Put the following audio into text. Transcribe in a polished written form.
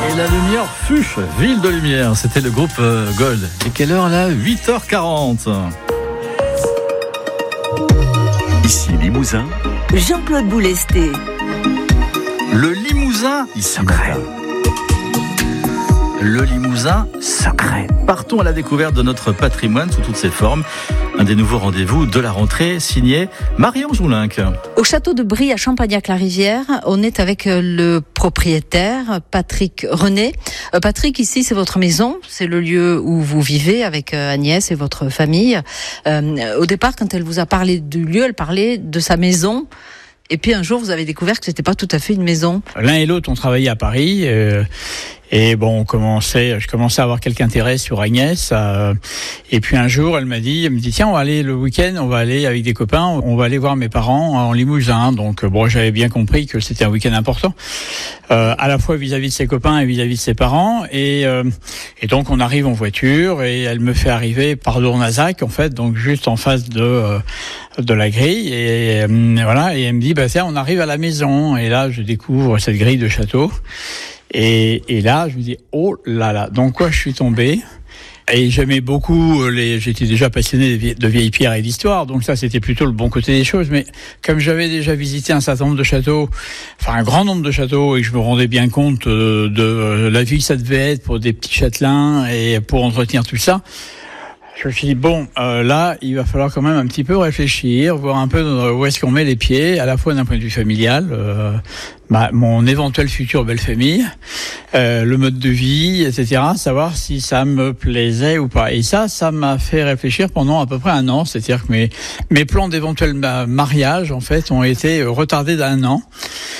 Et la lumière fut Ville de Lumière. C'était le groupe Gold. Et quelle heure là? 8h40. Ici Limousin. Jean-Claude Boulesté. Le Limousin Secret. Le Limousin secret. Partons à la découverte de notre patrimoine sous toutes ses formes. Un des nouveaux rendez-vous de la rentrée, signé Marion Joulinck. Au château de Brie à Champagnac-la-Rivière, on est avec le propriétaire Patrick René. Patrick, ici c'est votre maison, c'est le lieu où vous vivez avec Agnès et votre famille. Au départ, quand elle vous a parlé du lieu, elle parlait de sa maison. Et puis un jour, vous avez découvert que c'était pas tout à fait une maison. L'un et l'autre, on travaillait à Paris. Et bon, je commençais à avoir quelque intérêt sur Agnès. Et puis un jour, elle me dit, tiens, on va aller le week-end, on va aller avec des copains, on va aller voir mes parents en Limousin. Donc bon, j'avais bien compris que c'était un week-end important, à la fois vis-à-vis de ses copains et vis-à-vis de ses parents. Et donc on arrive en voiture et elle me fait arriver par Dournazac, en fait, donc juste en face de la grille. Et voilà, et elle me dit, tiens, on arrive à la maison. Et là, je découvre cette grille de château. Et là, je me dis, oh là là, dans quoi je suis tombé? Et j'aimais beaucoup j'étais déjà passionné de vieilles pierres et d'histoire, donc ça c'était plutôt le bon côté des choses. Mais comme j'avais déjà visité un certain nombre de châteaux, enfin un grand nombre de châteaux, et que je me rendais bien compte de la vie que ça devait être pour des petits châtelains et pour entretenir tout ça, je me suis dit, là, il va falloir quand même un petit peu réfléchir, voir un peu où est-ce qu'on met les pieds, à la fois d'un point de vue familial, mon éventuelle future belle famille, le mode de vie, etc., savoir si ça me plaisait ou pas. Et ça m'a fait réfléchir pendant à peu près un an, c'est-à-dire que mes plans d'éventuel mariage, en fait, ont été retardés d'1 an.